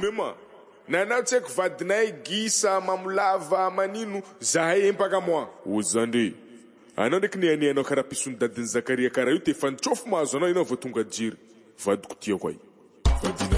ma nanao tsaiky vadinay gisa mamolava manino zahay empaka moa ozandre anao ndraiky nianianao karaha pisony dadiny Zakaria karaha io te fantrofo mahazo anao ianao vao tonga jiry vadiko tiako ay vadina